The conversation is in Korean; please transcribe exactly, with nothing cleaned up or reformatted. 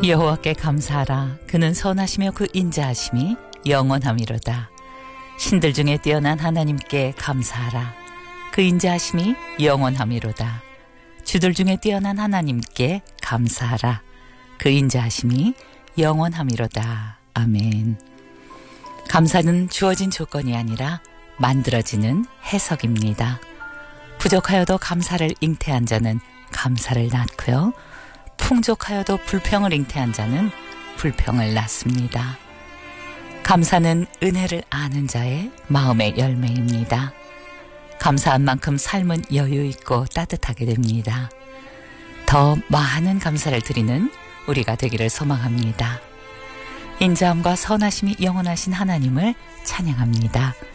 여호와께 감사하라. 그는 선하시며 그 인자하심이 영원함이로다. 신들 중에 뛰어난 하나님께 감사하라. 그 인자하심이 영원함이로다. 주들 중에 뛰어난 하나님께 감사하라. 그 인자하심이 영원함이로다. 아멘. 감사는 주어진 조건이 아니라 만들어지는 해석입니다. 부족하여도 감사를 잉태한 자는 감사를 낳고요. 풍족하여도 불평을 잉태한 자는 불평을 낳습니다. 감사는 은혜를 아는 자의 마음의 열매입니다. 감사한 만큼 삶은 여유 있고 따뜻하게 됩니다. 더 많은 감사를 드리는 우리가 되기를 소망합니다. 인자함과 선하심이 영원하신 하나님을 찬양합니다.